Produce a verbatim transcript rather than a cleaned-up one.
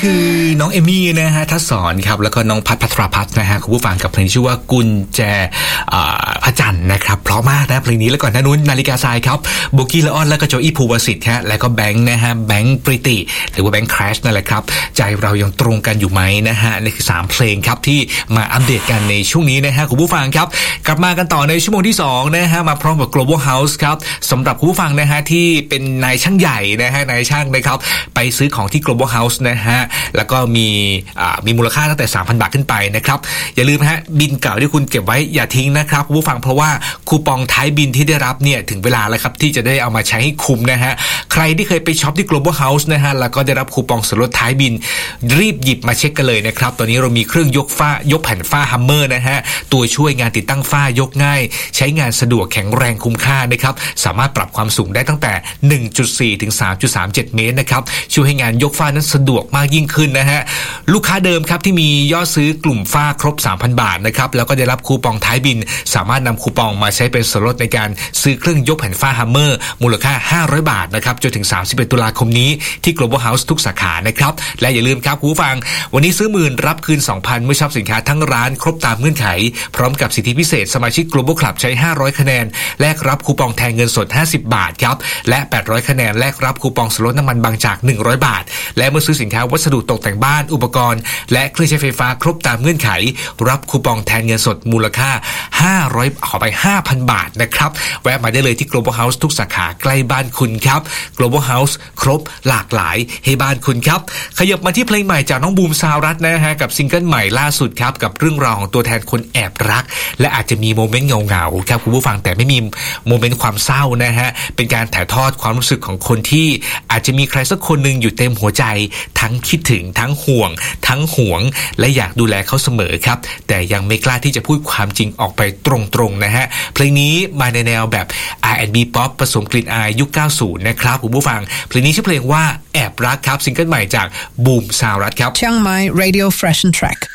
คือน้องเอมี่นะฮะทัศสอนครับแล้วก็น้องพัทพัทรพัฒน์นะฮะคุณผู้ฟังกับเพลงชื่อว่ากุญแจพระจันทร์นะครับเพราะมากนะเพลงนี้แล้วก่อนหน้านู้นนาฬิกาทรายครับโบกี้ละอ่อนแล้วก็โจอี้ภูวสิทธิ์ฮะแล้วก็แบงค์นะฮะแบงค์ปริติหรือว่าแบงค์แครชนั่นแหละครับใจเรายังตรงกันอยู่ไหมนะฮะนี่คือสามเพลงครับที่มาอัปเดตกันในช่วงนี้นะฮะคุณผู้ฟังครับกลับมากันต่อในชั่วโมงที่สองนะฮะมาพร้อมกับ Global House ครับสำหรับคุณผู้ฟังนะฮะที่เป็นนายช่างใหญ่นะฮะนายช่างนะครับไปซื้อของที่ Global House นะฮะแล้วก็มีมีมูลค่าตั้งแต่ สามพัน บาทขึ้นไปนะครับอย่าลืมฮะบินเก่าที่คุณเก็บไว้อย่าทิ้งนะครับคุณผู้ฟังเพราะว่าคูปองท้ายบินที่ได้รับเนี่ยถึงเวลาแล้วครับที่จะได้เอามาใช้ให้คุ้มนะฮะใครที่เคยไปช็อปที่ Global House นะฮะแล้วก็ได้รับคูปองส่วนลดท้ายบินรีบหยิบมาเช็คกันเลยนะครับตอนนี้เรามีเครื่องยกฝ้ายกแผ่นฝ้า Hammer นะฮะตัวช่วยงานติดตั้งฝ้ายกง่ายใช้งานสะดวกแข็งแรงคุ้มค่านะครับสามารถปรับความสูงได้ตั้งแต่ หนึ่งจุดสี่ ถึง สามจุดสามเจ็ด เมตรนะครับช่วยให้งานยกฝ้านั้นสะดวกมากยิ่งขึ้นนะฮะลูกค้าเดิมครับที่มียอดซื้อกลุ่มฝ้าครบ สามพัน บาทนะครับแล้วก็ได้รับคูปองท้ายบินสามารถนำคูปองมาใช้เป็นส่วนลดในการซื้อเครื่องยกแผ่นฝ้า Hammer มูลค่าห้าร้อยบาทนะครับจนถึงสามสิบเอ็ดตุลาคมนี้ที่ Global House ทุกสาขานะครับและอย่าลืมครับคุณผู้ฟังวันนี้ซื้อหมื่นรับคืน สองพัน เมื่อช็อปสินค้าทั้งร้านครบตามเงื่อนไขพร้อมกับสิทธิพิเศษสมาชิก Global Club ใช้ห้าร้อยคะแนนแลกรับคูปองแทนเงินสดห้าสิบบาทครับและแปดร้อยคะแนนแลกรับคูปองส่วนลดน้ำมันบางจากหนึ่งร้อยบาทและเมื่อซื้อสินค้าวัสดุตกแต่งบ้านอุปกรณ์และเครื่องใช้ไฟฟ้าครบตามเงื่อนไขรับคูปองแทนเงินสดมูลค่าห้าร้อยขอไป ห้าพัน บาทนะครับแวะมาได้เลยที่ Global House ทุกสาขาใกล้บ้านคุณครับ Global House ครบหลากหลายให้บ้านคุณครับขยับมาที่เพลงใหม่จากน้องบูมสารัตน์นะฮะกับซิงเกิลใหม่ล่าสุดครับกับเรื่องราวของตัวแทนคนแอบรักและอาจจะมีโมเมนต์เหงาๆครับคุณผู้ฟังแต่ไม่มีโมเมนต์ความเศร้านะฮะเป็นการถ่ายทอดความรู้สึกของคนที่อาจจะมีใครสักคนนึงอยู่เต็มหัวใจทั้งคิดถึงทั้งห่วงทั้งหวงและอยากดูแลเขาเสมอครับแต่ยังไม่กล้าที่จะพูดความจริงออกไปตรงๆนะฮะเพลงนี้มาในแนวแบบ อาร์ แอนด์ บี Pop ผสมกลิ่นอายยุคเก้าสิบนะครับคุณผู้ฟังเพลงนี้ชื่อเพลงว่าแอบรักครับซิงเกิลใหม่จากบูมสารัตน์ครับ Chiang Mai Radio Fresh and Track